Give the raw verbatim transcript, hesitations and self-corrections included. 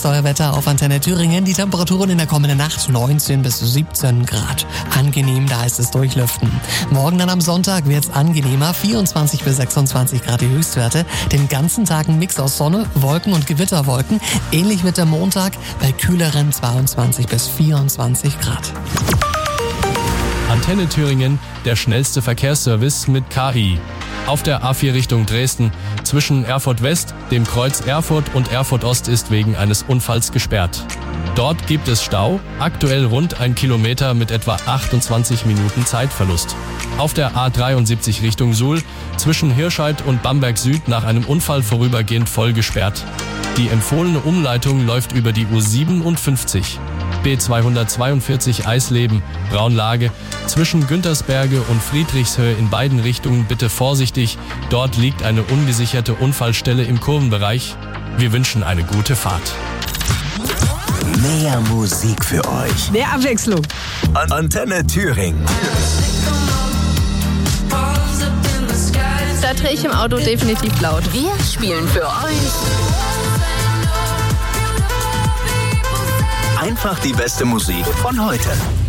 ist euer Wetter auf Antenne Thüringen. Die Temperaturen in der kommenden Nacht neunzehn bis siebzehn Grad. Angenehm, da heißt es durchlüften. Morgen dann am Sonntag wird es angenehmer, vierundzwanzig bis sechsundzwanzig Grad die Höchstwerte. Den ganzen Tag ein Mix aus Sonne, Wolken und Gewitterwolken. Ähnlich mit dem Montag bei kühleren zweiundzwanzig bis vierundzwanzig Grad. Antenne Thüringen, der schnellste Verkehrsservice mit K I. Auf der A vier Richtung Dresden zwischen Erfurt West, dem Kreuz Erfurt und Erfurt Ost ist wegen eines Unfalls gesperrt. Dort gibt es Stau, aktuell rund ein Kilometer mit etwa achtundzwanzig Minuten Zeitverlust. Auf der A dreiundsiebzig Richtung Suhl zwischen Hirscheid und Bamberg Süd nach einem Unfall vorübergehend voll gesperrt. Die empfohlene Umleitung läuft über die U siebenundfünfzig. B zweihundertzweiundvierzig Eisleben, Braunlage, zwischen Güntersberge und Friedrichshöhe in beiden Richtungen bitte vorsichtig, dort liegt eine ungesicherte Unfallstelle im Kurvenbereich. Wir wünschen eine gute Fahrt. Mehr Musik für euch. Mehr Abwechslung. An- Antenne Thüringen. Da drehe ich im Auto definitiv laut. Wir spielen für euch Einfach die beste Musik von heute.